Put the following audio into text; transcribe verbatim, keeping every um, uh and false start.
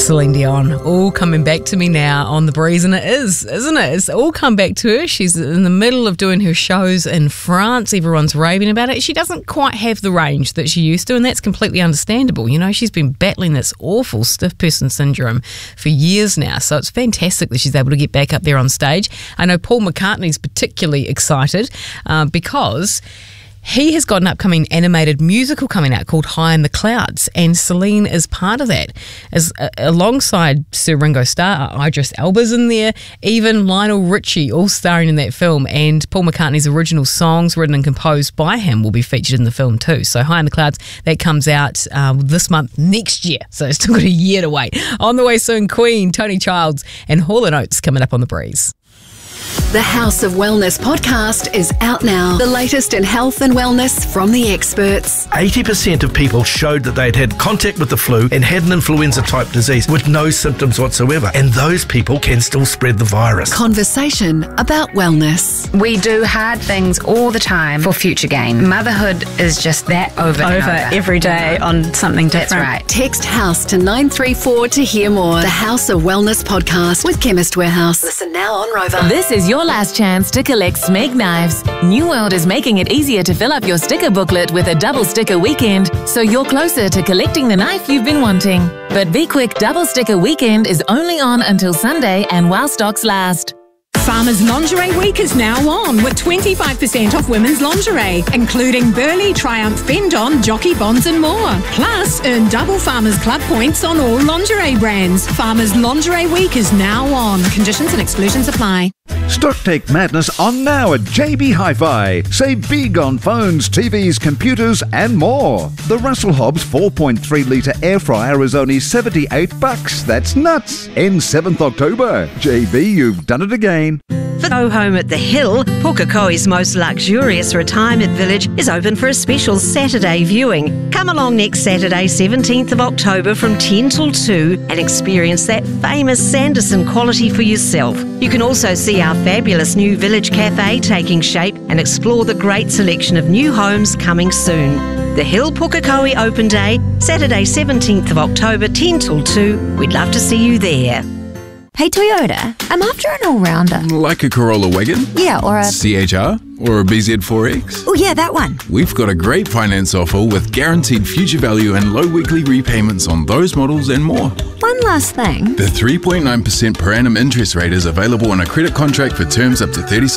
Celine Dion, all coming back to me now on The Breeze, and it is, isn't it? It's all come back to her. She's in the middle of doing her shows in France. Everyone's raving about it. She doesn't quite have the range that she used to, and that's completely understandable. You know, she's been battling this awful stiff person syndrome for years now, so it's fantastic that she's able to get back up there on stage. I know Paul McCartney's particularly excited uh, because he has got an upcoming animated musical coming out called High in the Clouds, and Celine is part of that. As uh, alongside Sir Ringo Starr, Idris Elba's in there, even Lionel Richie, all starring in that film. And Paul McCartney's original songs, written and composed by him, will be featured in the film too. So High in the Clouds, that comes out uh, this month next year. So it's still got a year to wait. On the way soon, Queen, Tony Childs, and Hall and Oates coming up on The Breeze. The House of Wellness podcast is out now. The latest in health and wellness from the experts. eighty percent of people showed that they'd had contact with the flu and had an influenza-type disease with no symptoms whatsoever. And those people can still spread the virus. Conversation about wellness. We do hard things all the time for future gain. Motherhood is just that over and over. over. Every day on something different. That's right. Text HOUSE to nine three four to hear more. The House of Wellness podcast with Chemist Warehouse. Listen now on Rover. This is your last chance to collect Smeg knives. New World is making it easier to fill up your sticker booklet with a double sticker weekend, so you're closer to collecting the knife you've been wanting. But be quick, double sticker weekend is only on until Sunday and while stocks last. Farmers Lingerie Week is now on with twenty-five percent off women's lingerie, including Burley, Triumph, Fendon, Jockey Bonds and more. Plus, earn double Farmers Club points on all lingerie brands. Farmers Lingerie Week is now on. Conditions and exclusions apply. Stocktake Madness on now at J B Hi-Fi. Save big on phones, T Vs, computers and more. The Russell Hobbs four point three litre air fryer is only seventy-eight bucks. That's nuts. Ends seventh October. J B, you've done it again. For Go Home at the Hill, Pukekohe's most luxurious retirement village is open for a special Saturday viewing. Come along next Saturday, seventeenth of October from ten till two and experience that famous Sanderson quality for yourself. You can also see our fabulous new village cafe taking shape and explore the great selection of new homes coming soon. The Hill Pukekohe Open Day, Saturday seventeenth of October, ten till two. We'd love to see you there. Hey Toyota, I'm after an all-rounder. Like a Corolla Wagon? Yeah, or a... C H R? Or a B Z four X? Oh yeah, that one. We've got a great finance offer with guaranteed future value and low weekly repayments on those models and more. One last thing. The three point nine percent per annum interest rate is available on a credit contract for terms up to thirty-six